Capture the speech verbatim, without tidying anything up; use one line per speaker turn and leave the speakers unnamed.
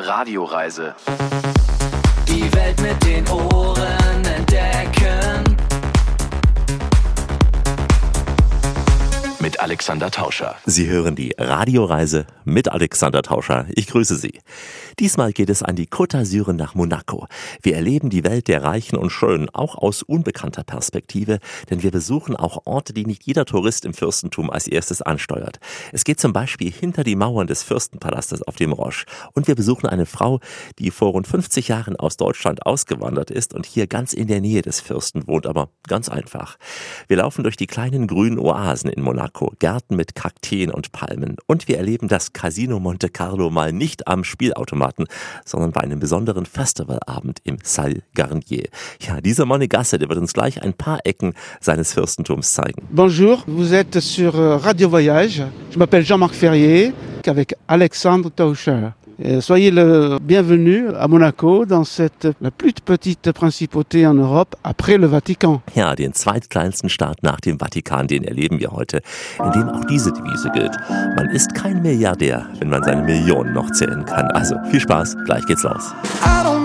Radioreise.
Die Welt mit den Ohren entdecken.
Mit Alexander Tauscher.
Sie hören die Radioreise mit Alexander Tauscher. Ich grüße Sie. Diesmal geht es an die Côte d'Azur nach Monaco. Wir erleben die Welt der Reichen und Schönen, auch aus unbekannter Perspektive, denn wir besuchen auch Orte, die nicht jeder Tourist im Fürstentum als erstes ansteuert. Es geht zum Beispiel hinter die Mauern des Fürstenpalastes auf dem Roche. Und wir besuchen eine Frau, die vor rund fünfzig Jahren aus Deutschland ausgewandert ist und hier ganz in der Nähe des Fürsten wohnt, aber ganz einfach. Wir laufen durch die kleinen grünen Oasen in Monaco, Gärten mit Kakteen und Palmen. Und wir erleben das Casino Monte Carlo mal nicht am Spielautomaten, sondern bei einem besonderen Festivalabend im Salle Garnier. Ja, dieser Monegasse, der wird uns gleich ein paar Ecken seines Fürstentums zeigen.
Bonjour, vous êtes sur Radio Voyage. Je m'appelle Jean-Marc Ferrier, avec Alexandre Tauscher. Soyez le bienvenu à Monaco, dans cette la plus petite principauté en Europe après le Vatican.
Ja, den zweitkleinsten Staat nach dem Vatikan, den erleben wir heute, in dem auch diese Devise gilt. Man ist kein Milliardär, wenn man seine Millionen noch zählen kann. Also viel Spaß, gleich geht's los.